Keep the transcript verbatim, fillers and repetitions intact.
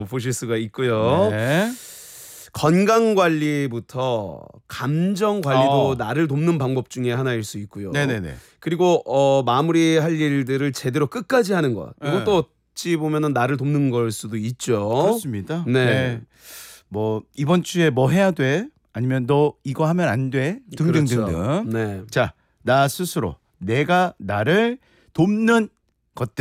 보실 수가 있고요. 네. 건강 관리부터 감정 관리도 어. 나를 돕는 방법 중에 하나일 수 있고요. 네네네. 그리고 어, 마무리할 일들을 제대로 끝까지 하는 것. 네. 이것도 어찌 보면은 나를 돕는 걸 수도 있죠. 그렇습니다. 네. 네. 뭐 이번 주에 뭐 해야 돼? 아니면 너 이거 하면 안 돼? 등등등등. 그렇죠. 네. 자, 나 스스로 내가 나를 돕는